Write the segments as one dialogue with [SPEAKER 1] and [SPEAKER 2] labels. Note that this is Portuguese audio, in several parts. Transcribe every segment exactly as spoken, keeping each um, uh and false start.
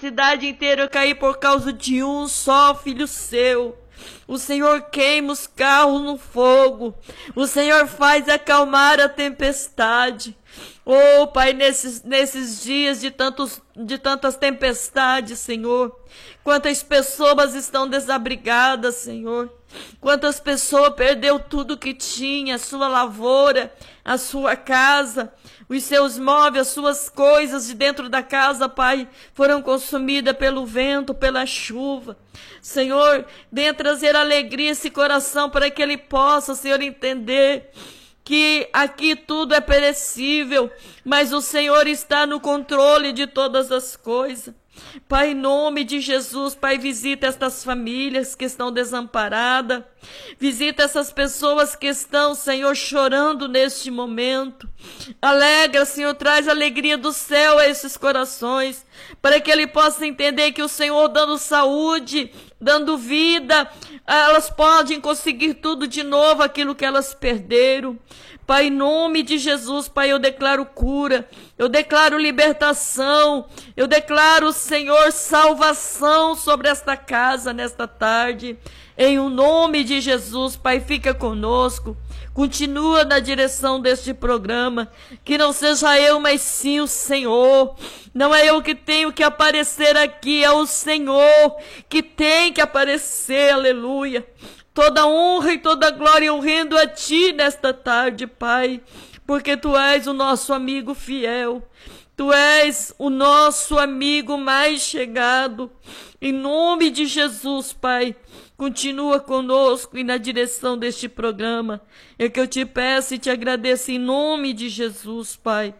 [SPEAKER 1] cidade inteira cair por causa de um só filho seu. O Senhor queima os carros no fogo. O Senhor faz acalmar a tempestade. Oh, Pai, nesses, nesses dias de, tantos, de tantas tempestades, Senhor, quantas pessoas estão desabrigadas, Senhor. Quantas pessoas perdeu tudo que tinha, a sua lavoura, a sua casa, os seus móveis, as suas coisas de dentro da casa, Pai, foram consumidas pelo vento, pela chuva. Senhor, venha trazer alegria a esse coração para que ele possa, Senhor, entender que aqui tudo é perecível, mas o Senhor está no controle de todas as coisas. Pai, em nome de Jesus, Pai, visita estas famílias que estão desamparadas, visita essas pessoas que estão, Senhor, chorando neste momento. Alegra, Senhor, traz alegria do céu a esses corações, para que ele possa entender que o Senhor, dando saúde, dando vida, elas podem conseguir tudo de novo, aquilo que elas perderam. Pai, em nome de Jesus, Pai, eu declaro cura, eu declaro libertação, eu declaro, Senhor, salvação sobre esta casa nesta tarde. Em o nome de Jesus, Pai, fica conosco, continua na direção deste programa, que não seja eu, mas sim o Senhor. Não é eu que tenho que aparecer aqui, é o Senhor que tem que aparecer, aleluia. Toda honra e toda glória eu rendo a Ti nesta tarde, Pai, porque Tu és o nosso amigo fiel, Tu és o nosso amigo mais chegado. Em nome de Jesus, Pai, continua conosco e na direção deste programa. É que eu Te peço e Te agradeço em nome de Jesus, Pai.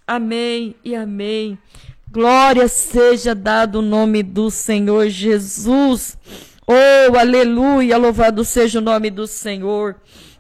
[SPEAKER 1] Amém e amém. Glória seja dado o nome do Senhor Jesus. Oh, aleluia, louvado seja o nome do Senhor.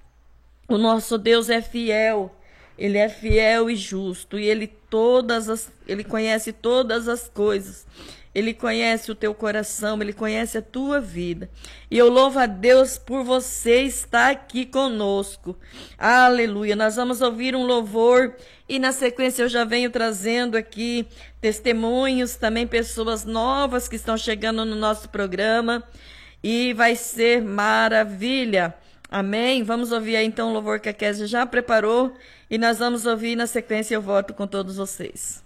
[SPEAKER 1] O nosso Deus é fiel, Ele é fiel e justo, e Ele, todas as, Ele conhece todas as coisas. Ele conhece o teu coração, Ele conhece a tua vida. E eu louvo a Deus por você estar aqui conosco. Aleluia. Nós vamos ouvir um louvor e na sequência eu já venho trazendo aqui testemunhos, também pessoas novas que estão chegando no nosso programa. E vai ser maravilha. Amém? Vamos ouvir aí então o louvor que a Kézia já preparou. E nós vamos ouvir na sequência eu volto com todos vocês.